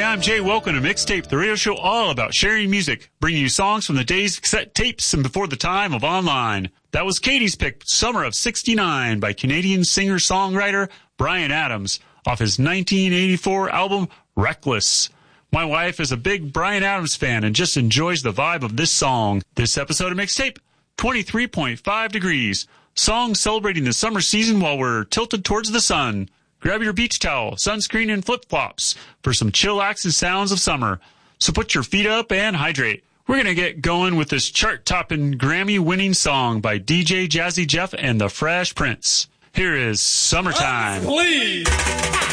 I'm Jay. Welcome to Mixtape, the radio show all about sharing music, bringing you songs from the days of cassette tapes and before the time of online. That was Katie's pick, Summer of '69, by Canadian singer-songwriter Bryan Adams, off his 1984 album, Reckless. My wife is a big Bryan Adams fan and just enjoys the vibe of this song. This episode of Mixtape, 23.5 degrees. Song celebrating the summer season while we're tilted towards the sun. Grab your beach towel, sunscreen, and flip-flops for some chillaxing sounds of summer. So put your feet up and hydrate. We're going to get going with this chart-topping, Grammy-winning song by DJ Jazzy Jeff and the Fresh Prince. Here is Summertime. Please.